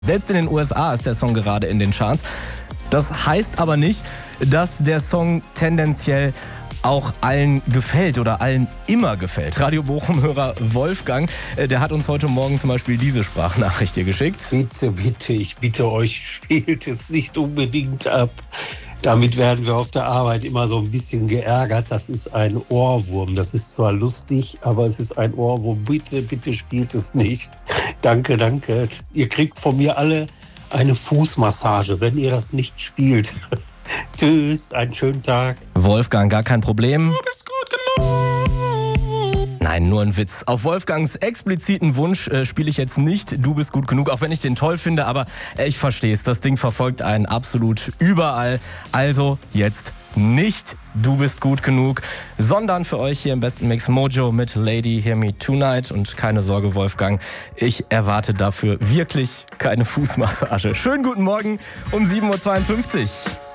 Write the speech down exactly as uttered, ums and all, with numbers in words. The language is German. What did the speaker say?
Selbst in den U S A ist der Song gerade in den Charts. Das heißt aber nicht, dass der Song tendenziell auch allen gefällt oder allen immer gefällt. Radio Bochum-Hörer Wolfgang, der hat uns heute Morgen zum Beispiel diese Sprachnachricht hier geschickt. Bitte, bitte, ich bitte euch, spielt es nicht unbedingt ab. Damit werden wir auf der Arbeit immer so ein bisschen geärgert. Das ist ein Ohrwurm. Das ist zwar lustig, aber es ist ein Ohrwurm. Bitte, bitte spielt es nicht. Danke, danke. Ihr kriegt von mir alle eine Fußmassage, wenn ihr das nicht spielt. Tschüss, einen schönen Tag. Wolfgang, gar kein Problem. Du bist gut genug. Nein, nur ein Witz. Auf Wolfgangs expliziten Wunsch äh, spiele ich jetzt nicht Du bist gut genug, auch wenn ich den toll finde, aber äh, ich verstehe es. Das Ding verfolgt einen absolut überall. Also jetzt nicht Du bist gut genug, sondern für euch hier im besten Mix Mojo mit Lady Hear Me Tonight. Und keine Sorge, Wolfgang, ich erwarte dafür wirklich keine Fußmassage. Schönen guten Morgen um sieben Uhr zweiundfünfzig.